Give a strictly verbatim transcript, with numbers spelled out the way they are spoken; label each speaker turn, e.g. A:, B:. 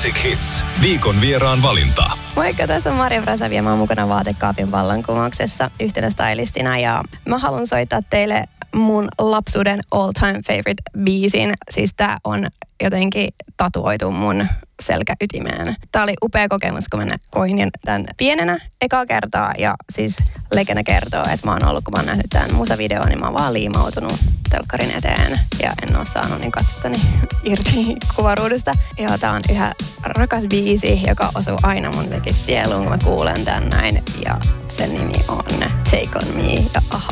A: Classic Hits. Viikon vieraan valinta.
B: Moikka, tässä on Marja Brasavia ja mä oon mukana Vaatekaapin vallankumouksessa yhtenä stylistina. Ja mä haluan soittaa teille mun lapsuuden all time favorite biisin. Siis tää on jotenkin tatuoitu mun selkäytimeen. Tää oli upea kokemus, kun mä koin tän pienenä ekaa kertaa. Ja siis legenda kertoo, että mä oon ollut, kun mä oon nähnyt tän musavideon, niin mä oon vaan liimautunut telkkarin eteen. Ja en oo saanut niin katsottani irti kuvaruudusta. Ja tää on yhä rakas biisi, joka osuu aina mun sieluun, kun mä kuulen tän näin. Ja sen nimi on Take On Me ja aha.